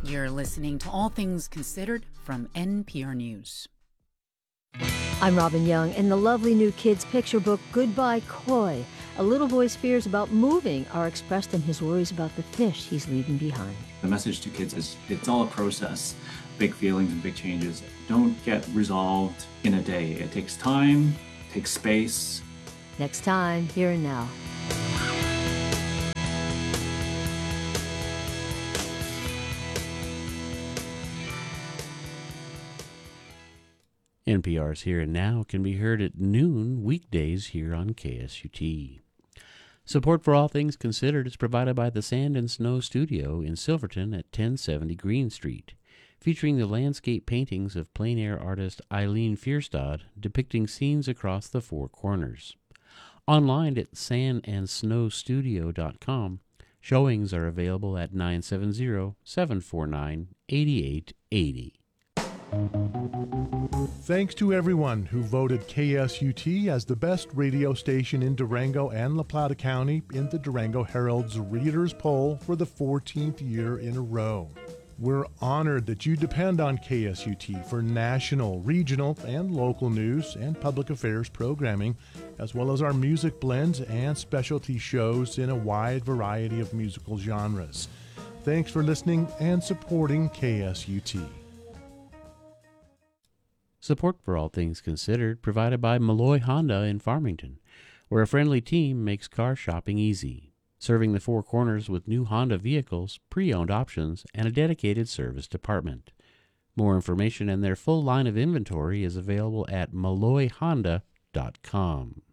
You're listening to All Things Considered from NPR News. I'm Robin Young. In the lovely new kids' picture book, Goodbye Koi, a little boy's fears about moving are expressed in his worries about the fish he's leaving behind. The message to kids is it's all a process. Big feelings and big changes don't get resolved in a day. It takes time, takes space. Next time, Here and Now. NPR's Here and Now can be heard at noon weekdays here on KSUT. Support for All Things Considered is provided by the Sand and Snow Studio in Silverton at 1070 Green Street, featuring the landscape paintings of plein air artist Eileen Fierstad depicting scenes across the four corners. Online at sandandsnowstudio.com, showings are available at 970-749-8880. Thanks to everyone who voted KSUT as the best radio station in Durango and La Plata County in the Durango Herald's Readers Poll for the 14th year in a row. We're honored that you depend on KSUT for national, regional, and local news and public affairs programming, as well as our music blends and specialty shows in a wide variety of musical genres. Thanks for listening and supporting KSUT. Support for All Things Considered provided by Malloy Honda in Farmington, where a friendly team makes car shopping easy, serving the Four Corners with new Honda vehicles, pre-owned options, and a dedicated service department. More information and their full line of inventory is available at malloyhonda.com.